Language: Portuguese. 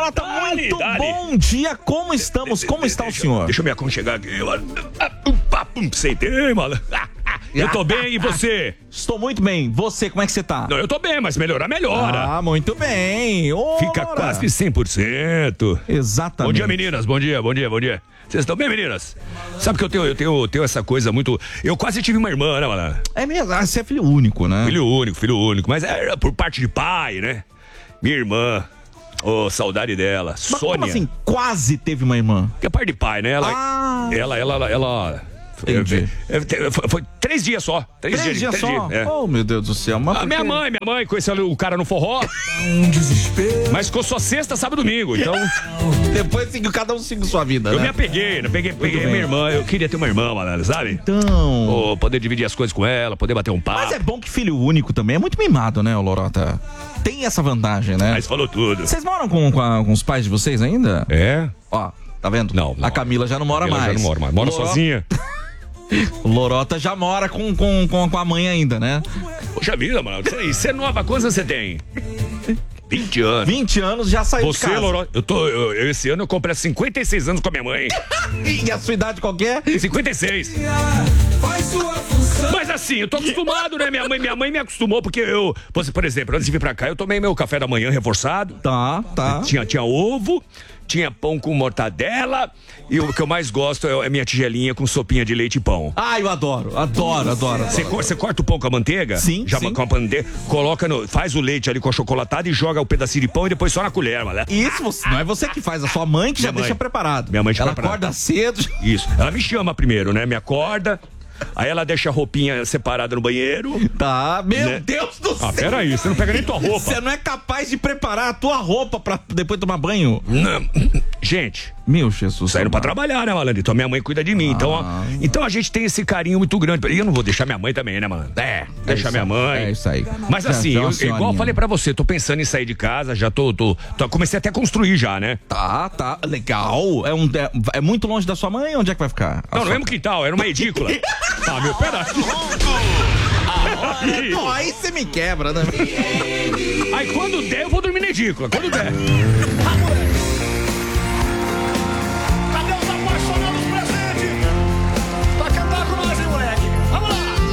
Lorota, muito bom dia. Como estamos? Como está o senhor? Deixa eu me aconchegar aqui. Sentei, mano. Eu tô bem, e você? Estou muito bem. Você, como é que você tá? Não, eu tô bem, mas melhorar melhora. Ah, muito bem. Ô, Fica Lora. quase 100%. Exatamente. Bom dia, meninas. Bom dia. Vocês estão bem, meninas? Sabe que eu tenho essa coisa muito... Eu quase tive uma irmã, né, mano? É mesmo, você é filho único, né? Filho único. Mas era por parte de pai, né? Minha irmã... Ô, saudade dela. Mas Sônia. como assim, quase teve uma irmã? Que é parte de pai, né? Ela Entendi. Foi 3 dias só. 3 dias só? É. Oh, meu Deus do céu. Mas Minha mãe conheceu o cara no forró. Desespero. Mas ficou só sexta, sábado e domingo. Então, depois cada um siga sua vida, eu né? me apeguei, né? Peguei minha irmã. Eu queria ter uma irmã, mano, sabe? Então... Poder dividir as coisas com ela, poder bater um papo. Mas é bom que filho único também é muito mimado, né, Lorota? Tem essa vantagem, né? Mas falou tudo. Vocês moram com os pais de vocês ainda? É? Ó, tá vendo? Não. A Camila já não mora mais. Já não mora mais. Mora sozinha. O Lorota já mora com a mãe ainda, né? Poxa vida, mano. Isso é nova. Quantos anos você tem? 20 anos. 20 anos já saiu de casa. Você, Lorota, esse ano eu comprei 56 anos com a minha mãe. E a sua idade qualquer? 56. Mas assim, eu tô acostumado, né? Minha mãe me acostumou, porque por exemplo, antes de vir pra cá, eu tomei meu café da manhã reforçado. Tá. Tinha ovo, tinha pão com mortadela, e o que eu mais gosto é minha tigelinha com sopinha de leite e pão. Ah, eu adoro. Você corta o pão com a manteiga? Sim. Com a manteiga, faz o leite ali com a chocolatada e joga o pedacinho de pão e depois só na colher, mano. Isso, não é você que faz, a sua mãe que já deixa preparado. Minha mãe Ela acorda cedo. Isso. Ela me chama primeiro, né? Me acorda. Aí ela deixa a roupinha separada no banheiro. Tá, meu né? Deus do céu. Peraí, você não pega nem tua roupa. Você não é capaz de preparar a tua roupa pra depois tomar banho? Não. Gente, meu Jesus. Saindo pra trabalhar, né, malandro? Então minha mãe cuida de mim. Então a gente tem esse carinho muito grande. E eu não vou deixar minha mãe também, né, mano? Deixar minha mãe. É isso aí. Mas assim, igual eu falei pra você, tô pensando em sair de casa, já comecei até a construir já, né? Tá. Legal. É muito longe da sua mãe? Onde é que vai ficar? Não, no mesmo quintal, era uma edícula. Tá, meu, peraí. Aí você me quebra, né? Aí quando der, eu vou dormir na edícula. Quando der.